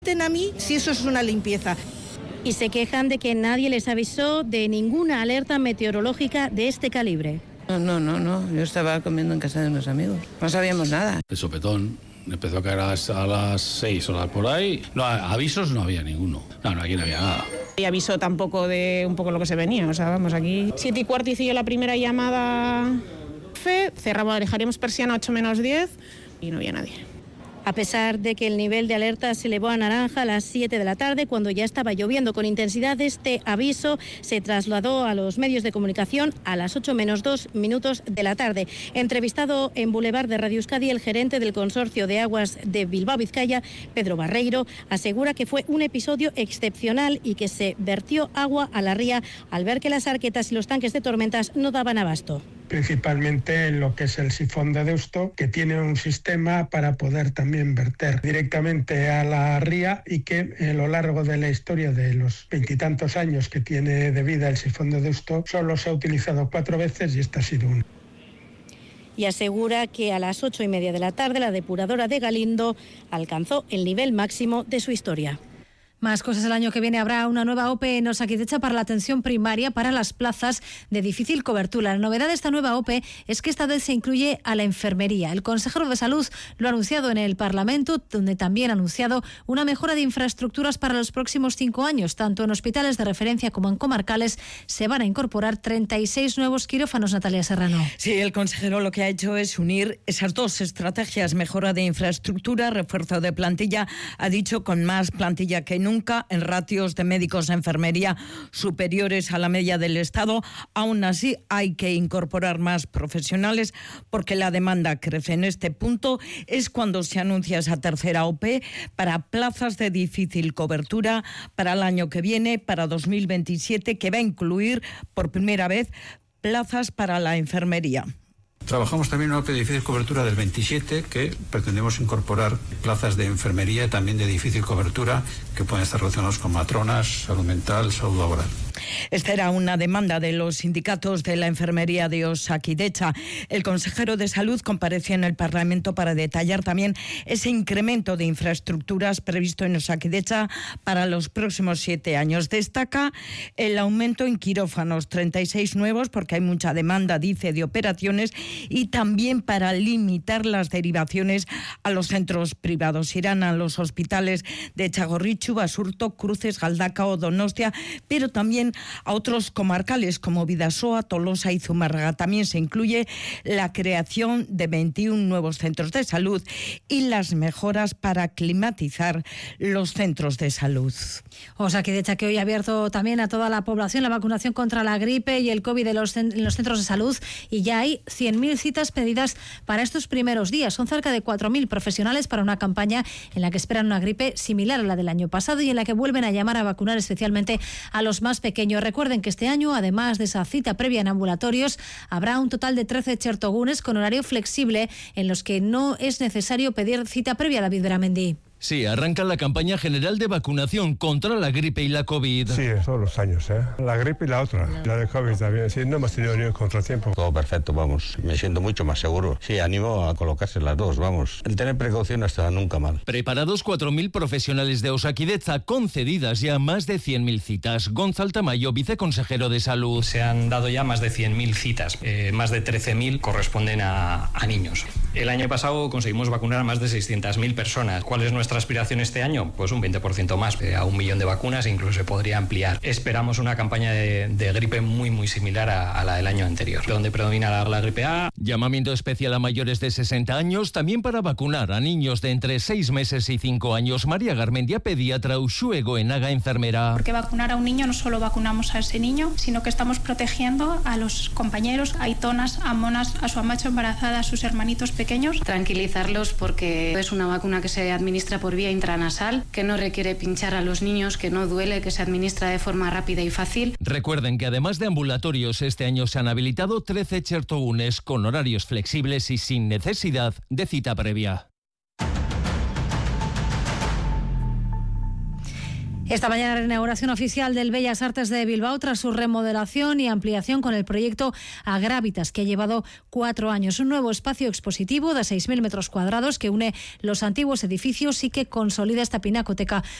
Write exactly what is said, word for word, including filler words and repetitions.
A mí, si eso es una limpieza. Y se quejan de que nadie les avisó de ninguna alerta meteorológica de este calibre. No, no, no, no. Yo estaba comiendo en casa de unos amigos. No sabíamos nada. El sopetón empezó a caer a las, a las seis horas por ahí. No, avisos no había ninguno. No, no, aquí no había nada. Y avisó tampoco de un poco lo que se venía. O sea, vamos, aquí siete y cuarto hice yo la primera llamada. Fe, cerramos, dejaríamos persiana ocho menos diez y no había nadie. A pesar de que el nivel de alerta se elevó a naranja a las siete de la tarde, cuando ya estaba lloviendo con intensidad, este aviso se trasladó a los medios de comunicación a las ocho menos dos minutos de la tarde. Entrevistado en Boulevard de Radio Euskadi, el gerente del Consorcio de Aguas de Bilbao-Vizcaya, Pedro Barreiro, asegura que fue un episodio excepcional y que se vertió agua a la ría al ver que las arquetas y los tanques de tormentas no daban abasto. Principalmente en lo que es el sifón de Deusto, que tiene un sistema para poder también verter directamente a la ría y que a lo largo de la historia de los veintitantos años que tiene de vida el sifón de Deusto solo se ha utilizado cuatro veces y esta ha sido una. Y asegura que a las ocho y media de la tarde la depuradora de Galindo alcanzó el nivel máximo de su historia. Más cosas. El año que viene habrá una nueva O P E en Osakidetza para la atención primaria para las plazas de difícil cobertura. La novedad de esta nueva O P E es que esta vez se incluye a la enfermería. El consejero de Salud lo ha anunciado en el Parlamento, donde también ha anunciado una mejora de infraestructuras para los próximos cinco años. Tanto en hospitales de referencia como en comarcales se van a incorporar treinta y seis nuevos quirófanos. Natalia Serrano. Sí, el consejero lo que ha hecho es unir esas dos estrategias, mejora de infraestructura, refuerzo de plantilla. Ha dicho con más plantilla que nunca. Nunca en ratios de médicos de enfermería superiores a la media del Estado. Aún así, hay que incorporar más profesionales porque la demanda crece. En este punto es cuando se anuncia esa tercera O P E para plazas de difícil cobertura para el año que viene, para dos mil veintisiete, que va a incluir por primera vez plazas para la enfermería. Trabajamos también en una O P E de difícil cobertura del veintisiete, que pretendemos incorporar plazas de enfermería también de difícil cobertura que pueden estar relacionados con matronas, salud mental, salud laboral. Esta era una demanda de los sindicatos de la enfermería de Osakidetza. El consejero de Salud compareció en el Parlamento para detallar también ese incremento de infraestructuras previsto en Osakidetza para los próximos siete años. Destaca el aumento en quirófanos, treinta y seis nuevos, porque hay mucha demanda, dice, de operaciones, y también para limitar las derivaciones a los centros privados. Irán a los hospitales de Txagorritxu, Basurto, Cruces, Galdakao, Donostia, pero también a otros comarcales como Bidasoa, Tolosa y Zumárraga. También se incluye la creación de veintiún nuevos centros de salud y las mejoras para climatizar los centros de salud. Osakidetza, que hoy ha abierto también a toda la población la vacunación contra la gripe y el COVID en los, en los centros de salud, y ya hay cien mil citas pedidas para estos primeros días. Son cerca de cuatro mil profesionales para una campaña en la que esperan una gripe similar a la del año pasado y en la que vuelven a llamar a vacunar especialmente a los más pequeños. Recuerden que este año, además de esa cita previa en ambulatorios, habrá un total de trece chertogunes con horario flexible en los que no es necesario pedir cita previa. David Beramendi. Sí, arranca la campaña general de vacunación contra la gripe y la COVID. Sí, todos los años, ¿eh? La gripe y la otra, la, la de COVID también. Sí, no hemos tenido ningún contratiempo. Todo perfecto, vamos. Me siento mucho más seguro. Sí, animo a colocarse las dos, vamos. El tener precaución hasta nunca mal. Preparados cuatro mil profesionales de Osakidetza, concedidas ya más de cien mil citas. Gonzalo Tamayo, viceconsejero de Salud. Se han dado ya más de cien mil citas. Eh, más de trece mil corresponden a, a niños. El año pasado conseguimos vacunar a más de seiscientas mil personas. ¿Cuál es nuestra aspiración este año? Pues un veinte por ciento más, eh, a un millón de vacunas, incluso se podría ampliar. Esperamos una campaña de, de gripe muy muy similar a, a la del año anterior, donde predomina la, la gripe A. Llamamiento especial a mayores de sesenta años, también para vacunar a niños de entre seis meses y cinco años. María Garmendia, pediatra, Uxue Goenaga, enfermera. Porque vacunar a un niño no solo vacunamos a ese niño, sino que estamos protegiendo a los compañeros, a aitonas, a monas, a su amacho embarazada, a sus hermanitos pequeños. Tranquilizarlos porque es una vacuna que se administra por vía intranasal, que no requiere pinchar a los niños, que no duele, que se administra de forma rápida y fácil. Recuerden que además de ambulatorios, este año se han habilitado trece chertogunes con horarios flexibles y sin necesidad de cita previa. Esta mañana la inauguración oficial del Bellas Artes de Bilbao tras su remodelación y ampliación con el proyecto Agrávitas, que ha llevado cuatro años. Un nuevo espacio expositivo de seis mil metros cuadrados que une los antiguos edificios y que consolida esta pinacoteca